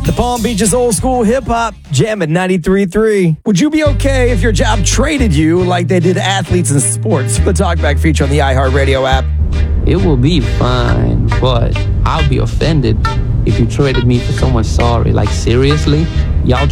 The Palm Beaches old school hip hop, jam at 93.3. Would you be okay if your job traded you like they did athletes in sports? The Talkback feature on the iHeartRadio app. It will be fine, but I'll be offended if you traded me for someone sorry. Like, seriously? Y'all